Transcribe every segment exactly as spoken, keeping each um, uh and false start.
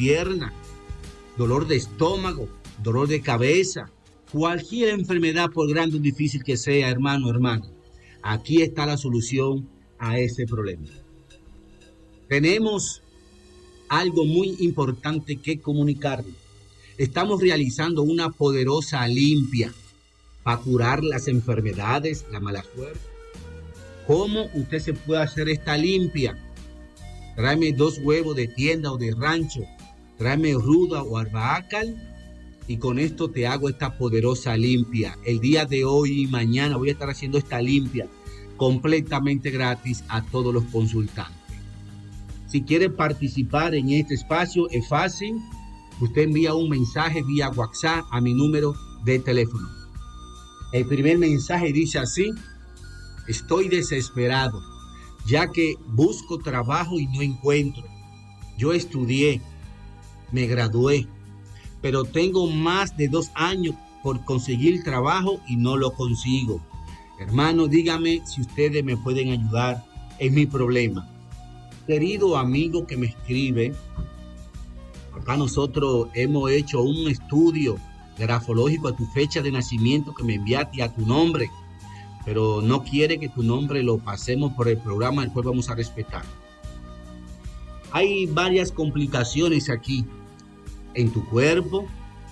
pierna, dolor de estómago, dolor de cabeza, cualquier enfermedad, por grande o difícil que sea, hermano, hermana, aquí está la solución a ese problema. Tenemos algo muy importante que comunicarles. Estamos realizando una poderosa limpia para curar las enfermedades, la mala suerte. ¿Cómo usted se puede hacer esta limpia? Tráeme dos huevos de tienda o de rancho, tráeme ruda o albahaca y con esto te hago esta poderosa limpia. El día de hoy y mañana voy a estar haciendo esta limpia completamente gratis a todos los consultantes. Si quiere participar en este espacio, es fácil. Usted envía un mensaje vía WhatsApp a mi número de teléfono. El primer mensaje dice así: estoy desesperado, ya que busco trabajo y no encuentro. Yo estudié, me gradué, pero tengo más de dos años por conseguir trabajo y no lo consigo. Hermano, dígame si ustedes me pueden ayudar en mi problema. Querido amigo que me escribe, acá nosotros hemos hecho un estudio grafológico a tu fecha de nacimiento que me enviaste a tu nombre, pero no quiere que tu nombre lo pasemos por el programa, el cual vamos a respetar. Hay varias complicaciones aquí en tu cuerpo,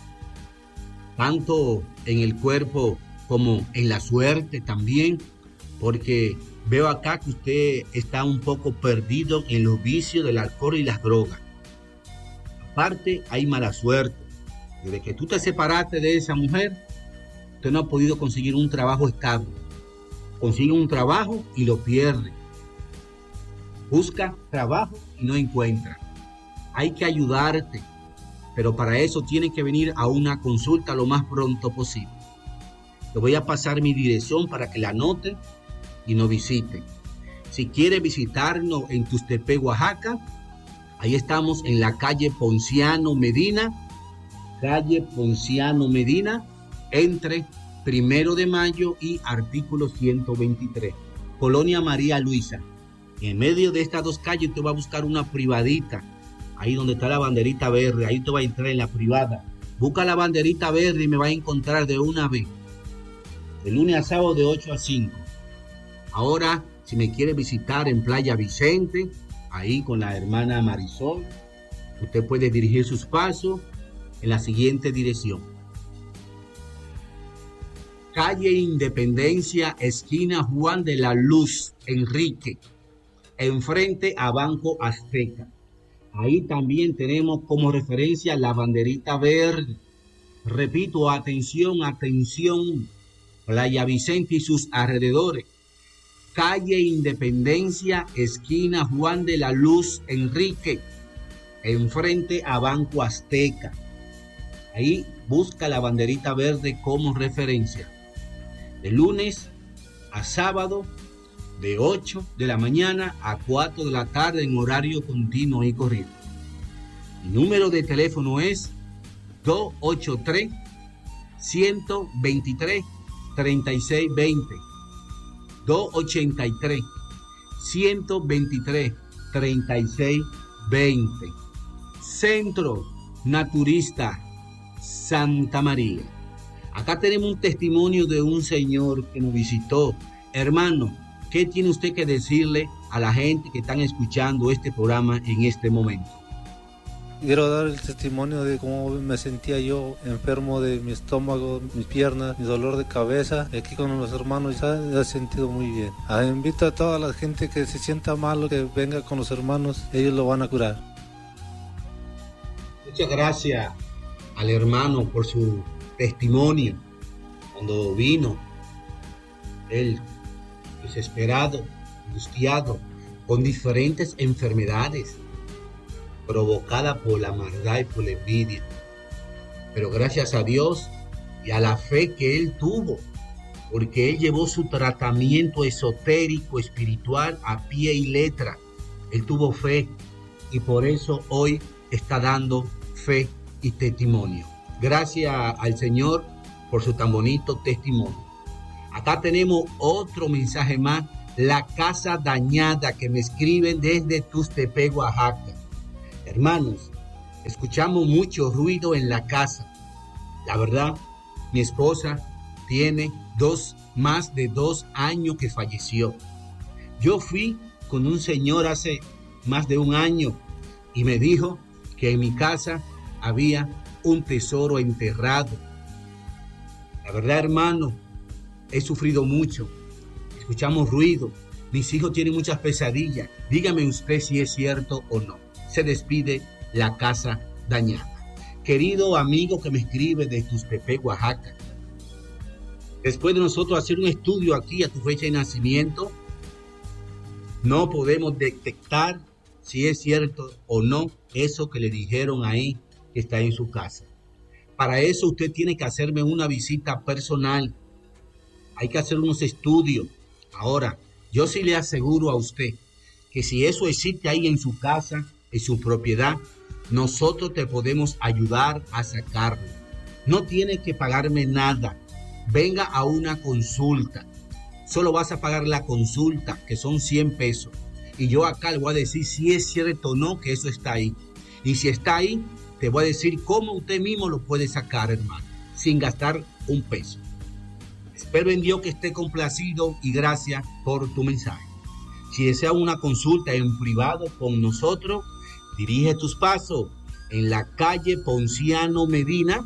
tanto en el cuerpo como en la suerte también, porque veo acá que usted está un poco perdido en los vicios del alcohol y las drogas. Aparte, hay mala suerte. Desde que tú te separaste de esa mujer, usted no ha podido conseguir un trabajo estable. Consigue un trabajo y lo pierde. Busca trabajo y no encuentra. Hay que ayudarte, pero para eso tiene que venir a una consulta lo más pronto posible. Le voy a pasar mi dirección para que la anote y nos visite. Si quiere visitarnos en Tuxtepec, Oaxaca, ahí estamos en la calle Ponciano Medina, calle Ponciano Medina, entre Primero de Mayo y Artículo ciento veintitrés, Colonia María Luisa. En medio de estas dos calles usted va a buscar una privadita, ahí donde está la banderita verde, ahí usted va a entrar en la privada. Busca la banderita verde y me va a encontrar de una vez. De lunes a sábado de ocho a cinco. Ahora, si me quiere visitar en Playa Vicente, ahí con la hermana Marisol, usted puede dirigir sus pasos en la siguiente dirección. Calle Independencia, esquina Juan de la Luz, Enrique, enfrente a Banco Azteca. Ahí también tenemos como referencia la banderita verde. Repito, atención, atención, Playa Vicente y sus alrededores. Calle Independencia, esquina Juan de la Luz, Enrique, enfrente a Banco Azteca. Ahí busca la banderita verde como referencia. De lunes a sábado, de ocho de la mañana a cuatro de la tarde en horario continuo y corrido. Mi número de teléfono es dos ocho tres, uno dos tres, tres seis dos cero. dos ocho tres, uno dos tres, tres seis dos cero. Centro Naturista Santa María. Acá tenemos un testimonio de un señor que nos visitó. Hermano, ¿qué tiene usted que decirle a la gente que están escuchando este programa en este momento? Quiero dar el testimonio de cómo me sentía yo enfermo de mi estómago, mis piernas, mi dolor de cabeza. Aquí con los hermanos ya me he sentido muy bien. Ah, invito a toda la gente que se sienta mal, que venga con los hermanos, ellos lo van a curar. Muchas gracias al hermano por su testimonio. Cuando vino, él desesperado, angustiado, con diferentes enfermedades provocada por la maldad y por la envidia. Pero gracias a Dios y a la fe que él tuvo, porque él llevó su tratamiento esotérico, espiritual, a pie y letra. Él tuvo fe y por eso hoy está dando fe y testimonio. Gracias al Señor por su tan bonito testimonio. Acá tenemos otro mensaje más. La casa dañada, que me escriben desde Tuxtepec, Oaxaca. Hermanos, Escuchamos mucho ruido en la casa. La verdad, mi esposa tiene dos, más de dos años que falleció. Yo fui con un señor hace más de un año y me dijo que en mi casa había un tesoro enterrado. La verdad, hermano, he sufrido mucho. Escuchamos ruido. Mis hijos tienen muchas pesadillas. Dígame usted si es cierto o no. Se despide la casa dañada. Querido amigo que me escribe de Tuxtepec, Oaxaca, después de nosotros hacer un estudio aquí a tu fecha de nacimiento, no podemos detectar si es cierto o no eso que le dijeron ahí que está en su casa. Para eso usted tiene que hacerme una visita personal. Hay que hacer unos estudios. Ahora, yo sí le aseguro a usted que si eso existe ahí en su casa, en su propiedad, nosotros te podemos ayudar a sacarlo. No tiene que pagarme nada. Venga a una consulta. Solo vas a pagar la consulta, que son cien pesos. Y yo acá le voy a decir si es cierto o no que eso está ahí. Y si está ahí, te voy a decir cómo usted mismo lo puede sacar, hermano, sin gastar un peso. Espero en Dios que esté complacido y gracias por tu mensaje. Si desea una consulta en privado con nosotros, dirige tus pasos en la calle Ponciano Medina,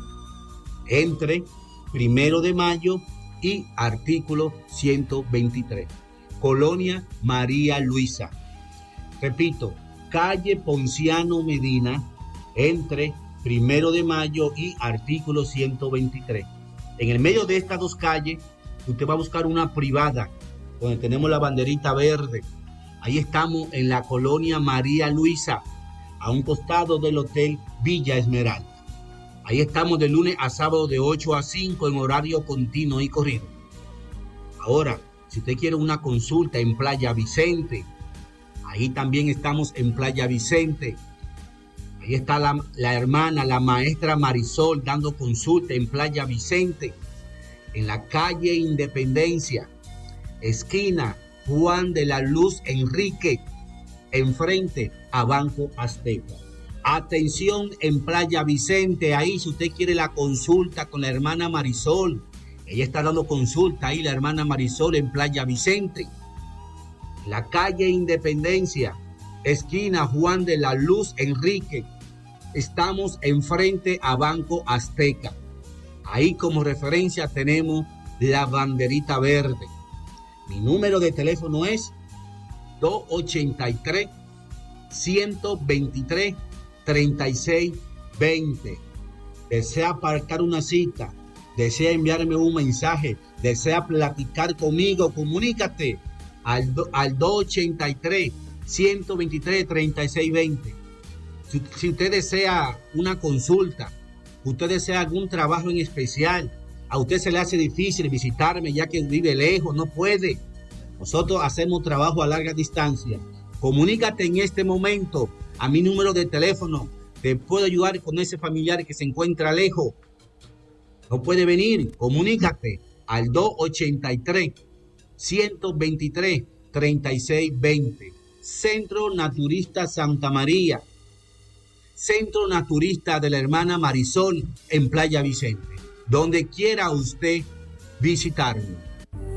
entre Primero de Mayo y artículo ciento veintitrés, Colonia María Luisa. Repito, calle Ponciano Medina, entre Primero de Mayo y artículo ciento veintitrés. En el medio de estas dos calles, usted va a buscar una privada, donde tenemos la banderita verde. Ahí estamos en la Colonia María Luisa, a un costado del Hotel Villa Esmeralda. Ahí estamos de lunes a sábado de ocho a cinco en horario continuo y corrido. Ahora, si usted quiere una consulta en Playa Vicente, ahí también estamos en Playa Vicente. Ahí está la, la hermana, la maestra Marisol dando consulta en Playa Vicente. En la calle Independencia, esquina Juan de la Luz Enrique, enfrente a Banco Azteca. Atención en Playa Vicente, ahí si usted quiere la consulta con la hermana Marisol, ella está dando consulta ahí, la hermana Marisol en Playa Vicente. La calle Independencia, esquina Juan de la Luz Enrique, estamos enfrente a Banco Azteca. Ahí como referencia tenemos la banderita verde. Mi número de teléfono es dos ochenta y tres, ciento veintitrés, treinta y seis veinte. Desea apartar una cita, desea enviarme un mensaje, desea platicar conmigo, comunícate al, al dos ochenta y tres, ciento veintitrés, treinta y seis veinte. Si, si usted desea una consulta, usted desea algún trabajo en especial, a usted se le hace difícil visitarme ya que vive lejos, no puede. Nosotros hacemos trabajo a larga distancia. Comunícate en este momento a mi número de teléfono. Te puedo ayudar con ese familiar que se encuentra lejos. No puede venir. Comunícate al dos ochenta y tres, ciento veintitrés, treinta y seis veinte. Centro Naturista Santa María. Centro Naturista de la hermana Marisol en Playa Vicente. Donde quiera usted visitarme.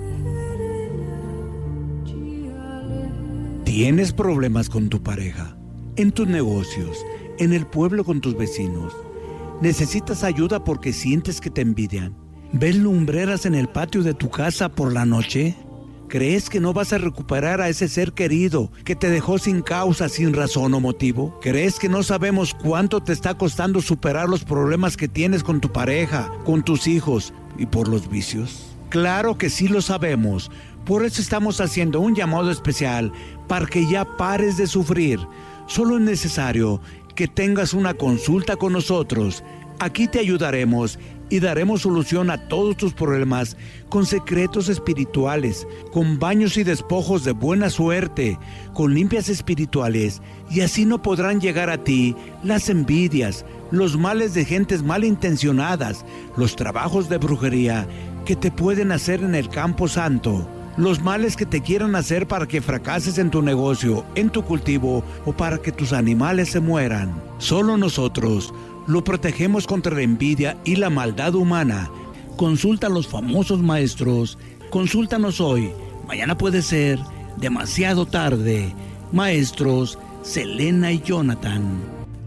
¿Tienes problemas con tu pareja? ¿En tus negocios? ¿En el pueblo con tus vecinos? ¿Necesitas ayuda porque sientes que te envidian? ¿Ves lumbreras en el patio de tu casa por la noche? ¿Crees que no vas a recuperar a ese ser querido que te dejó sin causa, sin razón o motivo? ¿Crees que no sabemos cuánto te está costando superar los problemas que tienes con tu pareja, con tus hijos y por los vicios? Claro que sí lo sabemos. Por eso estamos haciendo un llamado especial para que ya pares de sufrir. Solo es necesario que tengas una consulta con nosotros. Aquí te ayudaremos y daremos solución a todos tus problemas con secretos espirituales, con baños y despojos de buena suerte, con limpias espirituales, y así no podrán llegar a ti las envidias, los males de gentes malintencionadas, los trabajos de brujería que te pueden hacer en el campo santo. los males que te quieran hacer para que fracases en tu negocio, en tu cultivo o para que tus animales se mueran. Solo nosotros lo protegemos contra la envidia y la maldad humana. Consulta a los famosos maestros. Consúltanos hoy. Mañana puede ser demasiado tarde. Maestros Selena y Jonathan.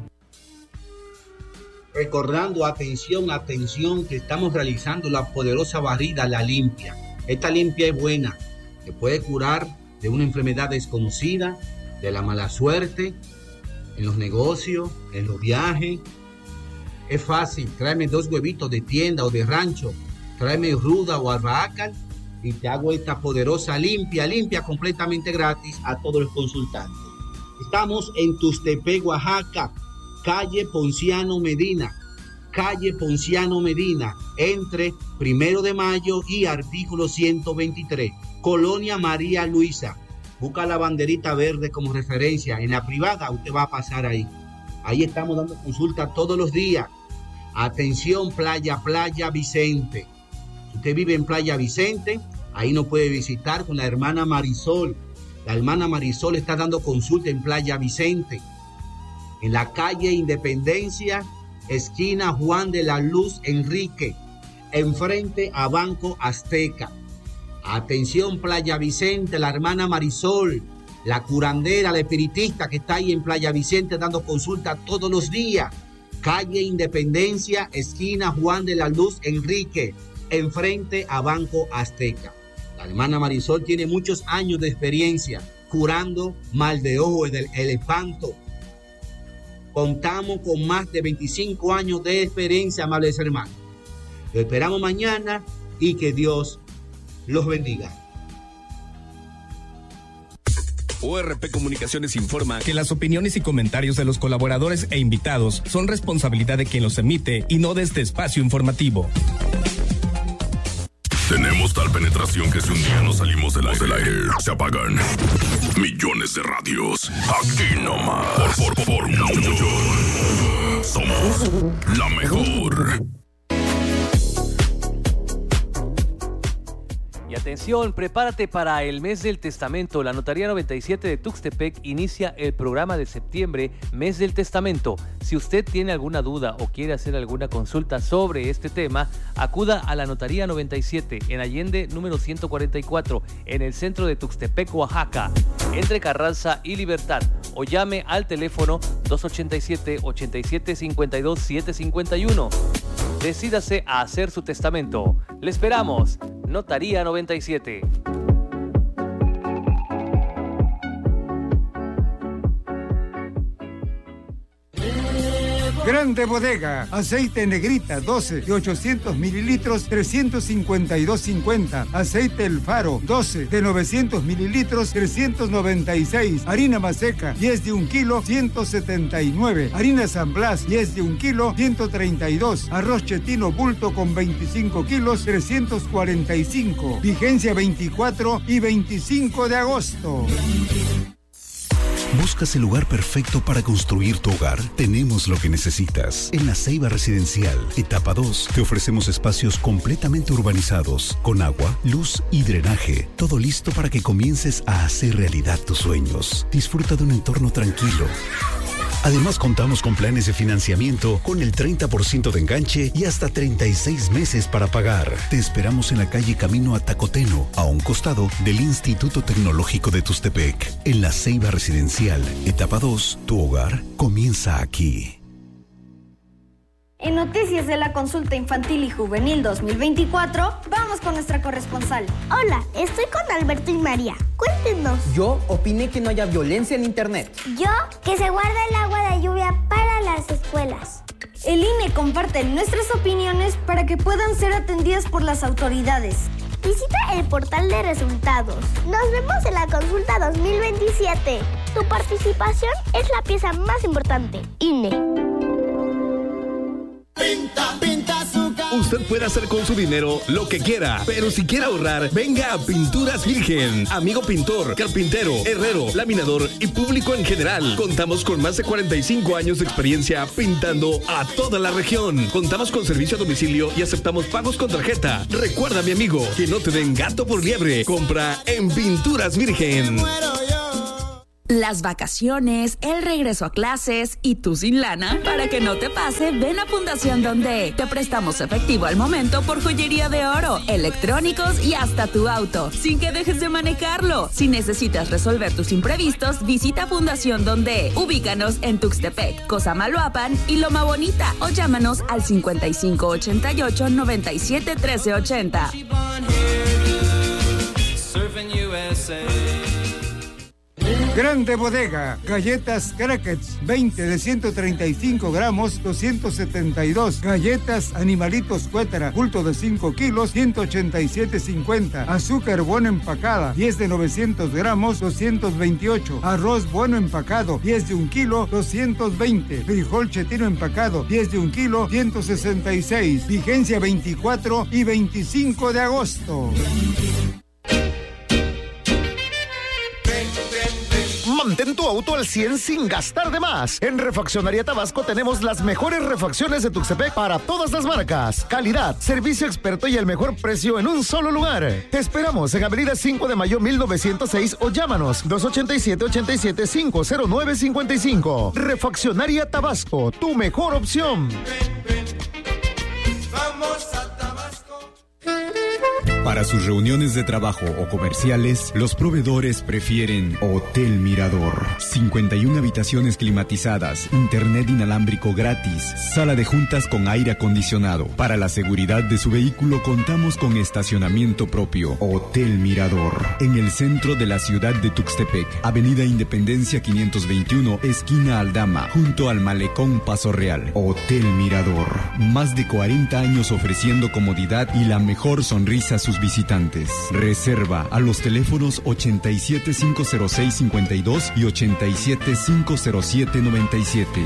Recordando, atención, atención, que estamos realizando la poderosa barrida, la limpia. Esta limpia es buena, que puede curar de una enfermedad desconocida, de la mala suerte, en los negocios, en los viajes. Es fácil, tráeme dos huevitos de tienda o de rancho, tráeme ruda o albahaca y te hago esta poderosa limpia, limpia completamente gratis a todos los consultantes. Estamos en Tuxtepec, Oaxaca, calle Ponciano Medina, calle Ponciano Medina, entre Primero de Mayo y artículo ciento veintitrés, Colonia María Luisa. Busca la banderita verde como referencia. En la privada usted va a pasar ahí. Ahí estamos dando consulta todos los días. Atención, Playa, Playa Vicente. Si usted vive en Playa Vicente, ahí nos puede visitar con la hermana Marisol. La hermana Marisol está dando consulta en Playa Vicente. En la calle Independencia, esquina Juan de la Luz Enrique, enfrente a Banco Azteca. Atención, Playa Vicente, la hermana Marisol, la curandera, la espiritista que está ahí en Playa Vicente dando consulta todos los días. Calle Independencia, esquina Juan de la Luz Enrique, enfrente a Banco Azteca. La hermana Marisol tiene muchos años de experiencia curando mal de ojo, el, el espanto. Contamos con más de veinticinco años de experiencia, amables hermanos. Lo esperamos mañana y que Dios los bendiga. O R P Comunicaciones informa que las opiniones y comentarios de los colaboradores e invitados son responsabilidad de quien los emite y no de este espacio informativo. Tenemos tal penetración que si un día no salimos del aire, del aire se apagan millones de radios. Aquí nomás. Por, por, por mucho. Somos la mejor. Y atención, prepárate para el mes del testamento. La Notaría noventa y siete de Tuxtepec inicia el programa de septiembre, mes del testamento. Si usted tiene alguna duda o quiere hacer alguna consulta sobre este tema, acuda a la Notaría noventa y siete en Allende número ciento cuarenta y cuatro, en el centro de Tuxtepec, Oaxaca, entre Carranza y Libertad, o llame al teléfono dos ochenta y siete, ochenta y siete, cincuenta y dos, setecientos cincuenta y uno. Decídase a hacer su testamento. Le esperamos. Notaría noventa y siete. Grande Bodega, aceite Negrita doce de ochocientos mililitros, trescientos cincuenta y dos cincuenta. Aceite El Faro doce de novecientos mililitros, trescientos noventa y seis. Harina Maseca diez de un kilo, ciento setenta y nueve. Harina San Blas diez de un kilo, ciento treinta y dos. Arroz Chetino Bulto con veinticinco kilos, trescientos cuarenta y cinco. Vigencia veinticuatro y veinticinco de agosto. ¿Buscas el lugar perfecto para construir tu hogar? Tenemos lo que necesitas. En La Ceiba Residencial, etapa dos, te ofrecemos espacios completamente urbanizados, con agua, luz y drenaje. Todo listo para que comiences a hacer realidad tus sueños. Disfruta de un entorno tranquilo. Además, contamos con planes de financiamiento con el treinta por ciento de enganche y hasta treinta y seis meses para pagar. Te esperamos en la calle Camino a Tacoteno, a un costado del Instituto Tecnológico de Tuxtepec. En La Ceiba Residencial, etapa dos, tu hogar comienza aquí. En noticias de la consulta infantil y juvenil dos mil veinticuatro, vamos con nuestra corresponsal. Hola, estoy con Alberto y María. Cuéntenos. Yo opiné que no haya violencia en internet. Yo, que se guarda el agua de lluvia para las escuelas. El I N E comparte nuestras opiniones para que puedan ser atendidas por las autoridades. Visita el portal de resultados. Nos vemos en la consulta dos mil veintisiete. Tu participación es la pieza más importante. I N E. Pinta, pinta su casa. usted puede hacer con su dinero lo que quiera, pero si quiere ahorrar, venga a Pinturas Virgen. Amigo pintor, carpintero, herrero, laminador y público en general. Contamos con más de cuarenta y cinco años de experiencia pintando a toda la región. Contamos con servicio a domicilio y aceptamos pagos con tarjeta. Recuerda, mi amigo, que no te den gato por liebre. Compra en Pinturas Virgen. Las vacaciones, el regreso a clases y tú sin lana. Para que no te pase, ven a Fundación Donde. Te prestamos efectivo al momento por joyería de oro, electrónicos y hasta tu auto, sin que dejes de manejarlo. Si necesitas resolver tus imprevistos, visita Fundación Donde. Ubícanos en Tuxtepec, Cosamaloapan y Loma Bonita o llámanos al cincuenta y cinco ochenta y ocho noventa y siete trece ochenta. Grande Bodega, galletas Crackers, veinte de ciento treinta y cinco gramos, doscientos setenta y dos. Galletas Animalitos Cuétara, bulto de cinco kilos, ciento ochenta y siete cincuenta. Azúcar Bueno empacada, diez de novecientos gramos, doscientos veintiocho. Arroz Bueno empacado, diez de un kilo, doscientos veinte. Frijol Chetino empacado, diez de un kilo, ciento sesenta y seis. Vigencia veinticuatro y veinticinco de agosto. Mantén tu auto al cien sin gastar de más. En Refaccionaría Tabasco tenemos las mejores refacciones de Tuxtepec para todas las marcas. Calidad, servicio experto y el mejor precio en un solo lugar. Te esperamos en Avenida cinco de mayo mil novecientos seis o llámanos dos ochenta y siete, ochenta y siete, cinco cero nueve cincuenta y cinco. Refaccionaría Tabasco, tu mejor opción. Vamos a Tabasco. Para sus reuniones de trabajo o comerciales, los proveedores prefieren Hotel Mirador. cincuenta y una habitaciones climatizadas, internet inalámbrico gratis, sala de juntas con aire acondicionado. Para la seguridad de su vehículo contamos con estacionamiento propio. Hotel Mirador, en el centro de la ciudad de Tuxtepec, Avenida Independencia quinientos veintiuno, esquina Aldama, junto al Malecón Paso Real. Hotel Mirador, más de cuarenta años ofreciendo comodidad y la mejor sonrisa a sus visitantes. Reserva a los teléfonos ochenta y siete, cinco cero seis, cincuenta y dos y ochenta y siete, cinco cero siete, noventa y siete.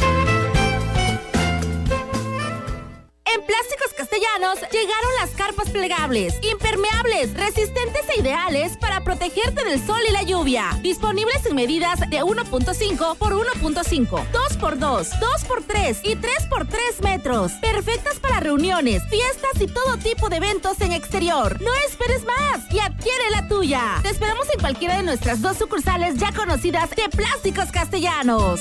Castellanos, llegaron las carpas plegables, impermeables, resistentes e ideales para protegerte del sol y la lluvia. Disponibles en medidas de uno punto cinco por uno punto cinco, dos por dos, dos por tres y tres por tres metros. Perfectas para reuniones, fiestas y todo tipo de eventos en exterior. No esperes más y adquiere la tuya. Te esperamos en cualquiera de nuestras dos sucursales ya conocidas de Plásticos Castellanos.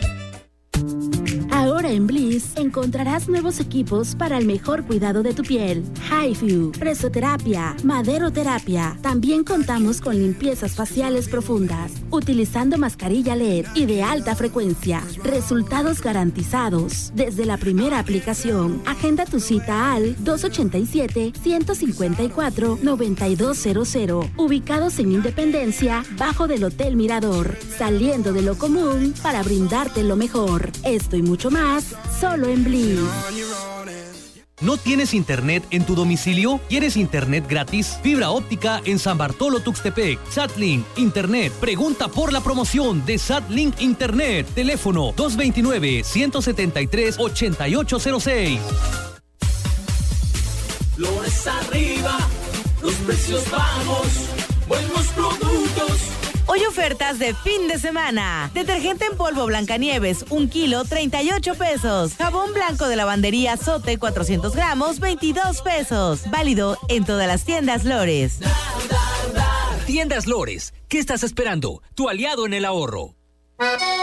Ahora en Bliss encontrarás nuevos equipos para el mejor cuidado de tu piel. HiFu, presoterapia, maderoterapia. También contamos con limpiezas faciales profundas, utilizando mascarilla L E D y de alta frecuencia. Resultados garantizados desde la primera aplicación. Agenda tu cita al dos ochenta y siete, ciento cincuenta y cuatro, noventa y dos cero cero. Ubicados en Independencia, bajo del Hotel Mirador. Saliendo de lo común para brindarte lo mejor. Esto y mucho más, solo en Bliss. ¿No tienes internet en tu domicilio? ¿Quieres internet gratis? Fibra óptica en San Bartolo Tuxtepec. Satlink Internet. Pregunta por la promoción de Satlink Internet. Teléfono dos veintinueve, ciento setenta y tres, ochenta y ocho cero seis. Flores arriba, los precios bajos, buenos productos. Hoy ofertas de fin de semana. Detergente en polvo Blancanieves, un kilo, treinta y ocho pesos. Jabón blanco de lavandería Sote, cuatrocientos gramos, veintidós pesos. Válido en todas las tiendas Lores. Tiendas Lores, ¿qué estás esperando? Tu aliado en el ahorro.